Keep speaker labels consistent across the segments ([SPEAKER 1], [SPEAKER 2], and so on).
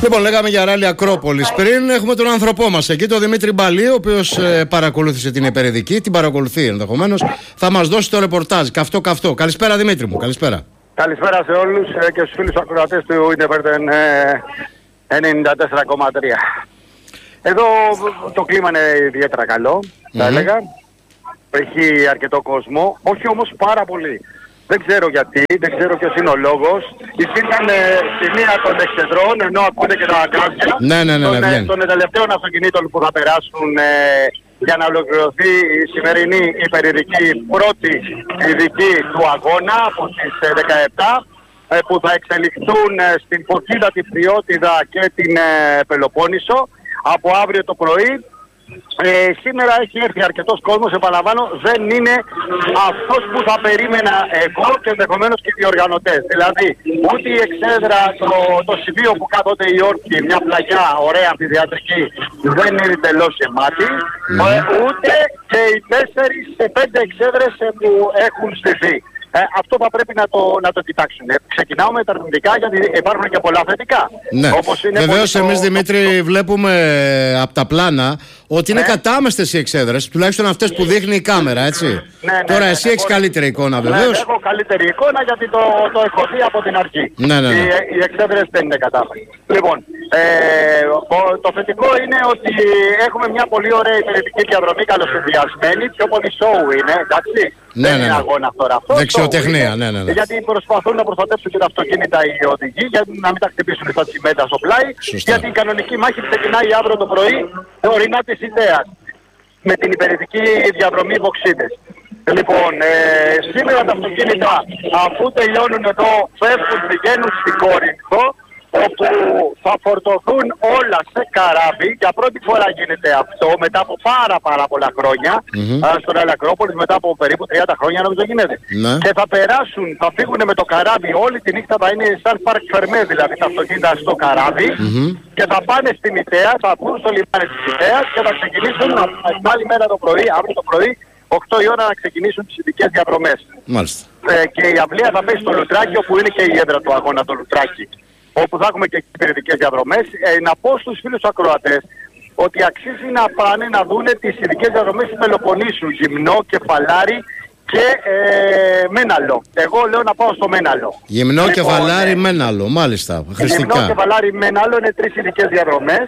[SPEAKER 1] Λοιπόν, λέγαμε για ράλι Ακρόπολης. Πριν έχουμε τον άνθρωπό μας εκεί, τον Δημήτρη Μπαλή, ο οποίος παρακολούθησε την υπερηδική, την παρακολουθεί ενδεχομένως. Θα μας δώσει το ρεπορτάζ. Καυτό. Καλησπέρα, Δημήτρη μου. Καλησπέρα.
[SPEAKER 2] Καλησπέρα σε όλους και στους φίλους ακροατές του Independent 94,3. Εδώ το κλίμα είναι ιδιαίτερα καλό, θα έλεγα. Έχει αρκετό κόσμο, όχι όμως πάρα πολύ. Δεν ξέρω γιατί, δεν ξέρω ποιος είναι ο λόγος. Υπήρχαν σημεία των εξεδρών, ενώ ακούτε και τα αγκάθια των τελευταίων αυτοκινήτων που θα περάσουν για να ολοκληρωθεί η σημερινή υπερηδική πρώτη ειδική του αγώνα από τις 17 που θα εξελιχθούν στην Φωκίδα, τη Φθιώτιδα και την Πελοπόννησο από αύριο το πρωί. Σήμερα έχει έρθει αρκετός κόσμος, επαναλαμβάνω, δεν είναι αυτός που θα περίμενα εγώ και ενδεχομένως και οι διοργανωτές. Δηλαδή, ούτε η εξέδρα, το σημείο που κάθονται οι όρκοι, μια πλαγιά ωραία αμφιδιατρική, δεν είναι τελώς γεμάτη, ούτε και οι 4-5 εξέδρες που έχουν στηθεί. Αυτό θα πρέπει να το κοιτάξουν. Ξεκινάω με τα αρνητικά γιατί υπάρχουν και πολλά θετικά.
[SPEAKER 1] Ναι. Βεβαίως εμείς, Δημήτρη, βλέπουμε από τα πλάνα ότι είναι κατάμεστες οι εξέδρες, τουλάχιστον αυτές που δείχνει η κάμερα, έτσι. Τώρα εσύ έχεις καλύτερη εικόνα, βεβαίως.
[SPEAKER 2] Έχω καλύτερη εικόνα γιατί το έχω δει από την αρχή. Οι εξέδρες δεν είναι κατάμεστες. Λοιπόν, το θετικό είναι ότι έχουμε μια πολύ ωραία υπηρετική διαδρομή, καλοσυνδυασμένη, πιο πολύ show είναι, εντάξει. Δεν είναι αγώνα τώρα αυτό.
[SPEAKER 1] Δεξιοτεχνία,
[SPEAKER 2] γιατί προσπαθούν να προστατεύσουν και τα αυτοκίνητα οι οδηγοί, για να μην τα χτυπήσουν στα τσιμέντα στο πλάι. Γιατί η κανονική μάχη ξεκινάει αύριο το πρωί, ορεινά της Ιδέας, με την υπηρετική διαδρομή Βοξίδες. Λοιπόν, σήμερα τα αυτοκίνητα, αφού τελειώνουν εδώ, φεύγουν, πηγαίνουν στην Κόρινθο, όπου θα φορτωθούν όλα σε καράβι. Για πρώτη φορά γίνεται αυτό μετά από πάρα πολλά χρόνια στον Ακρόπολης, μετά από περίπου 30 χρόνια νομίζω γίνεται. Και θα περάσουν, θα φύγουν με το καράβι, όλη τη νύχτα θα είναι σαν πάρκ φερμέ, δηλαδή τα αυτοκίνητα στο καράβι και θα πάνε στη Μητέα, θα βγουν στο λιμάνι της Μητέας και θα ξεκινήσουν άλλη μέρα το πρωί, αύριο το πρωί, 8 η ώρα να ξεκινήσουν τις ειδικές διαδρομές. Και η αυλία θα πέσει στο Λουτράκι, όπου είναι και η έδρα του αγώνα, το Λουτράκι, όπου θα έχουμε και υπηρετικές διαδρομές. Να πω στους φίλους ακροατές ότι αξίζει να πάνε να δούνε τις ειδικές διαδρομές της Πελοποννήσου, Γυμνό, Κεφαλάρι και Μέναλο. Εγώ λέω να πάω στο Μέναλο.
[SPEAKER 1] Γυμνό, Κεφαλάρι, Μέναλο, μάλιστα. Χρηστικά.
[SPEAKER 2] Γυμνό, Κεφαλάρι, Μέναλο είναι 3 ειδικές διαδρομές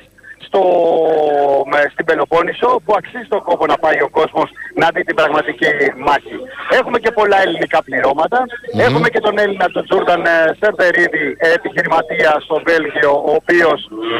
[SPEAKER 2] στην Πελοπόννησο, που αξίζει τον κόπο να πάει ο κόσμος να δει την πραγματική μάχη. Έχουμε και πολλά ελληνικά πληρώματα. Έχουμε και τον Έλληνα τον Τζούρνταν Σερτερίδη, επιχειρηματία στο Βέλγιο, ο οποίος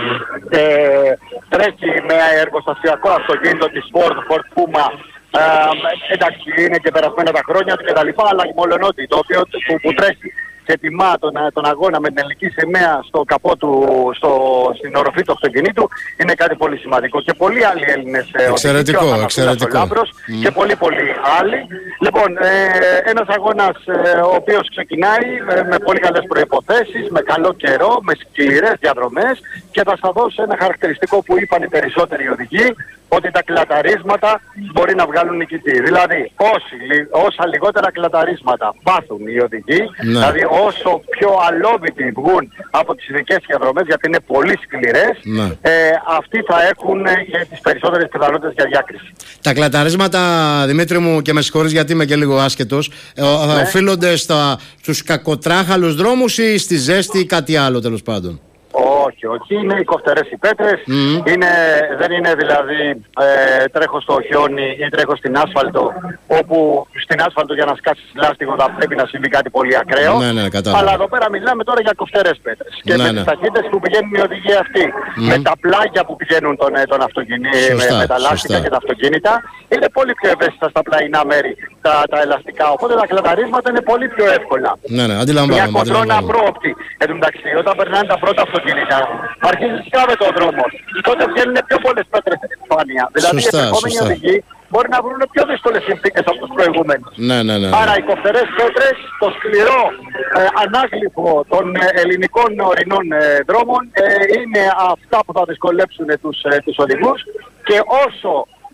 [SPEAKER 2] τρέχει με εργοστασιακό αυτοκίνητο της Ford Puma. Εντάξει, είναι και περασμένα τα χρόνια του κτλ. Αλλά μολονότι το οποίο που τρέχει και τιμά τον αγώνα με την ελληνική σημαία στο καπό του, στην οροφή του αυτοκινήτου, είναι κάτι πολύ σημαντικό. Και πολλοί άλλοι Έλληνες
[SPEAKER 1] εξαιρετικό.
[SPEAKER 2] Και πολλοί άλλοι. Λοιπόν, ένας αγώνας ο οποίος ξεκινάει με πολύ καλές προϋποθέσεις, με καλό καιρό, με σκληρές διαδρομές, και θα σας δώσω ένα χαρακτηριστικό που είπαν οι περισσότεροι οδηγοί, ότι τα κλαταρίσματα μπορεί να βγάλουν νικητή. Δηλαδή, όσα λιγότερα κλαταρίσματα πάθουν οι οδηγοί, δηλαδή όσο πιο αλόβητοι βγουν από τις ειδικές διαδρομές, γιατί είναι πολύ σκληρές, αυτοί θα έχουν και τις περισσότερες πιθανότητες για διάκριση.
[SPEAKER 1] Τα κλαταρίσματα, Δημήτρη μου, και με συγχωρείς γιατί είμαι και λίγο άσχετος, οφείλονται στους κακοτράχαλους δρόμους ή στη ζέστη ή κάτι άλλο, τέλος πάντων?
[SPEAKER 2] Όχι, είναι οι κοφτερές οι πέτρες, δεν είναι δηλαδή τρέχω στο χιόνι ή τρέχω στην άσφαλτο, όπου στην άσφαλτο για να σκάσεις λάστιχο θα πρέπει να συμβεί κάτι πολύ ακραίο. Αλλά εδώ πέρα μιλάμε τώρα για κοφτερές πέτρες. Και με τις ταχύτητες που πηγαίνουν οι οδηγοί αυτοί, με τα πλάγια που πηγαίνουν τον αυτοκίνητα, με τα λάστιχα και τα αυτοκίνητα, είναι πολύ πιο ευαίσθητα στα πλαϊνά μέρη τα ελαστικά. Οπότε τα κλαταρίσματα είναι πολύ πιο εύκολα.
[SPEAKER 1] Αντιλαμβάνομαι.
[SPEAKER 2] Μια κοντρόνα πρόοπτη. Εν τω μεταξύ, όταν περνάνε τα πρώτα αυτοκίνητα, αρχίζει σκάβεται ο δρόμος. Τότε βγαίνουν πιο πολλές πέτρες στην επιφάνεια. Δηλαδή οι επόμενοι οδηγοί μπορεί να βρουν πιο δύσκολες συνθήκες από τους προηγούμενους. Άρα οι κοφτερές πέτρες, το σκληρό ανάγλυφο των ελληνικών ορεινών δρόμων είναι αυτά που θα δυσκολέψουν τους οδηγούς, και όσο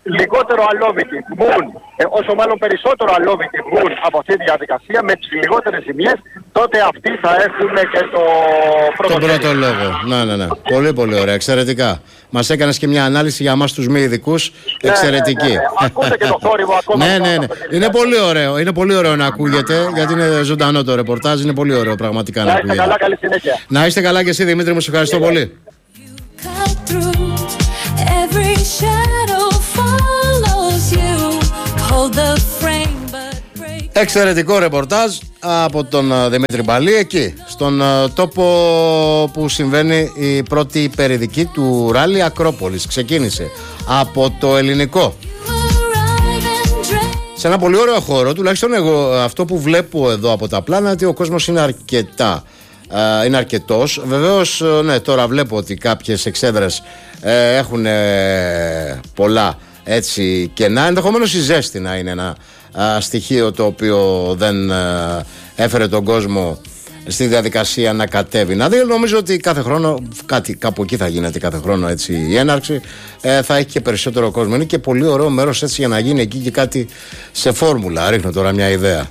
[SPEAKER 2] λιγότερο αλόβητοι βγουν, όσο μάλλον περισσότερο αλόβητοι βγουν από αυτή τη διαδικασία με τις λιγότερες ζημιές, τότε αυτοί θα έχουν και το
[SPEAKER 1] πρώτο λόγο. Ναι. Πολύ πολύ ωραία, εξαιρετικά. Μας έκανες και μια ανάλυση για εμάς τους μη ειδικούς, εξαιρετική.
[SPEAKER 2] Ακούτε και το θόρυβο ακόμα.
[SPEAKER 1] Ναι. Είναι πολύ ωραίο. Είναι πολύ ωραίο να ακούγεται, γιατί είναι ζωντανό το ρεπορτάζ. Είναι πολύ ωραίο πραγματικά να ακούγεται.
[SPEAKER 2] Να είστε καλά, καλή συνέχεια.
[SPEAKER 1] Να είστε καλά και εσύ, Δημήτρη μου, σε ευχαριστώ πολύ. Εξαιρετικό ρεπορτάζ από τον Δημήτρη Μπαλή, εκεί στον τόπο που συμβαίνει η πρώτη υπερειδική του Ράλι Ακρόπολης. Ξεκίνησε από το ελληνικό, σε ένα πολύ ωραίο χώρο. Τουλάχιστον εγώ αυτό που βλέπω εδώ από τα πλάνα, ότι ο κόσμος είναι αρκετός. Βεβαίως, ναι, τώρα βλέπω ότι κάποιες εξέδρες έχουν πολλά έτσι κενά. Ενδεχομένως η ζέστη να είναι ένα στοιχείο το οποίο δεν έφερε τον κόσμο στη διαδικασία να κατέβει να δει. Νομίζω ότι κάθε χρόνο κάπου εκεί θα γίνεται κάθε χρόνο έτσι η έναρξη, θα έχει και περισσότερο κόσμο. Είναι και πολύ ωραίο μέρος έτσι για να γίνει εκεί και κάτι σε φόρμουλα. Ρίχνω τώρα μια ιδέα.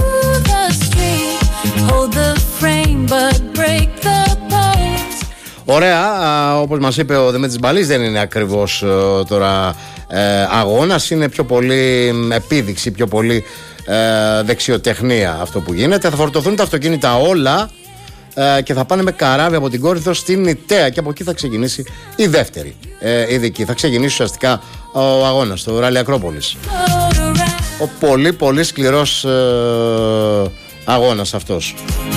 [SPEAKER 1] Ωραία, όπως μας είπε ο Δημήτρης Μπαλής, δεν είναι ακριβώς τώρα αγώνας, είναι πιο πολύ επίδειξη, πιο πολύ δεξιοτεχνία αυτό που γίνεται. Θα φορτωθούν τα αυτοκίνητα όλα και θα πάνε με καράβι από την Κόρινθο στην Νητέα και από εκεί θα ξεκινήσει η δεύτερη ειδική. Θα ξεκινήσει ουσιαστικά ο αγώνας, το Ράλι Ακρόπολης. Ο πολύ πολύ σκληρός αγώνας αυτός.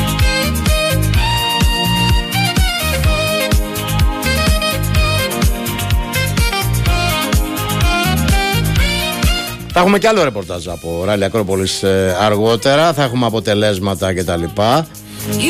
[SPEAKER 1] Θα έχουμε και άλλο ρεπορτάζ από Ράλι Ακρόπολης αργότερα. Θα έχουμε αποτελέσματα κτλ.